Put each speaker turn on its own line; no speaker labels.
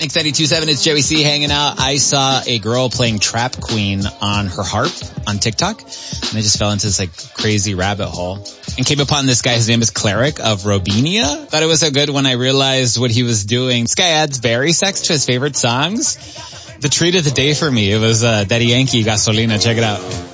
Thanks, 92.7. It's Joey C hanging out. I saw a girl playing Trap Queen on her harp on TikTok, and I just fell into this like crazy rabbit hole and came upon this guy. His name is Cleric of Robinia. Thought it was so good when I realized what he was doing. This guy adds berry sex to his favorite songs. The treat of the day for me, it was Daddy Yankee, Gasolina. Check it out.